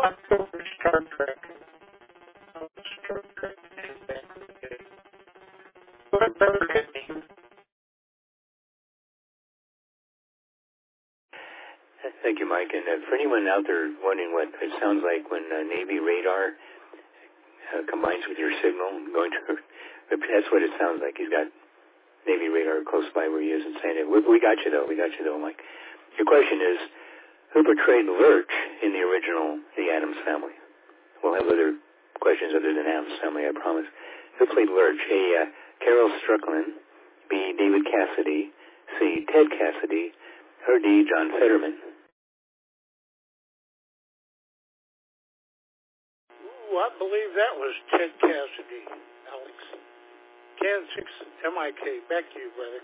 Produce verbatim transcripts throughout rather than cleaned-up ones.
October Star Trek. Star Trek is back okay. What better ending? Thank you, Mike. And uh, for anyone out there wondering what it sounds like when uh, Navy radar uh, combines with your signal, going to that's what it sounds like. He's got Navy radar close by where he is in San Diego. We, we got you though. We got you though, Mike. Your question is, who portrayed Lurch in the original The Addams Family? We'll have other questions other than Addams Family, I promise. Who played Lurch? A. Uh, Carol Strickland. B. David Cassidy. C. Ted Cassidy. Or D. John Fetterman. Ooh, I believe that was Ted Cassidy, Alex. Kansas M I K. Back to you, brother.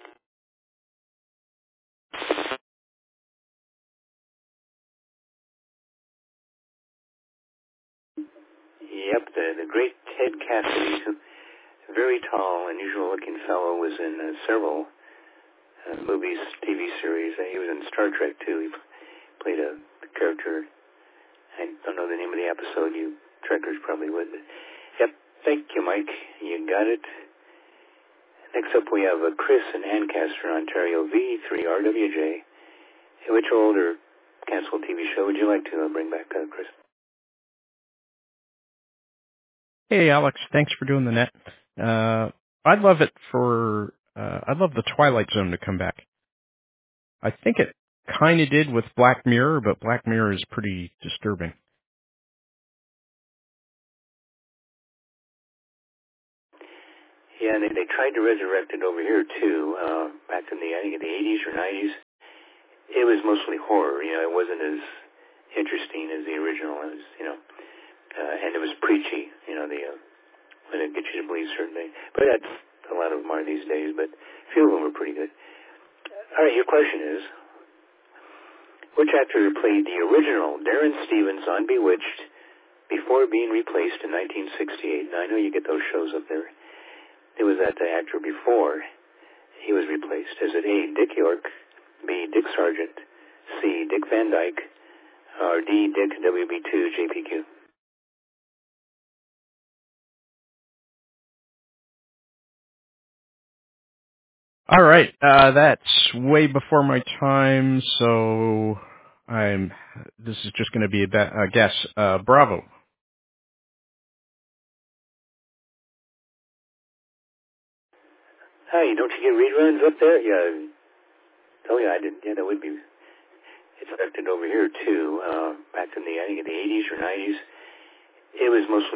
Yep, the, the great Ted Cassidy, who, a very tall, unusual-looking fellow, was in uh, several uh, movies, T V series. Uh, he was in Star Trek, too. He played a, a character. I don't know the name of the episode. You Trekkers probably would. But, yep, thank you, Mike. You got it. Next up, we have uh, Chris in Ancaster, Ontario, V three R W J. Hey, which old or canceled T V show would you like to uh, bring back, uh, Chris? Hey, Alex. Thanks for doing the net. Uh, I'd love it for, uh, I'd love the Twilight Zone to come back. I think it kind of did with Black Mirror, but Black Mirror is pretty disturbing. Yeah, and they, they tried to resurrect it over here, too, uh, back in the, I think, in the eighties or nineties. It was mostly horror, you know, it wasn't as interesting as the original. It was, you know, uh, and it was preachy, you know, the, uh, when it gets you to believe certain things. But that's, a lot of them are these days, but a few of them were pretty good. All right, your question is, which actor played the original Darren Stevens on Bewitched before being replaced in nineteen sixty-eight? Now, I know you get those shows up there. It was that the actor before he was replaced. Is it A, Dick York, B, Dick Sargent, C, Dick Van Dyke, or D, Dick W B two J P Q? All right, uh, that's way before my time, so I'm. This is just going to be a, be- a guess. Uh, Bravo. Hey, don't you get reruns up there? Yeah. Oh, yeah, I did. Yeah, that would be. It's affected over here, too. Uh, back in the, I think, in the eighties or nineties. It was mostly